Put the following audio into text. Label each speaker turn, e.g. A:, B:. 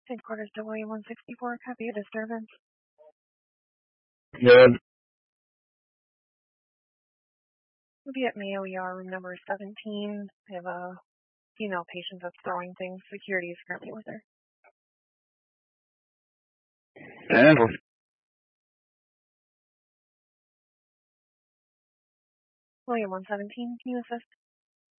A: Headquarters to William 164, copy of disturbance.
B: Good.
A: We'll be at Mayo ER room number 17. I have a female patient that's throwing things. Security is currently with her.
B: And
A: William 117, can you assist?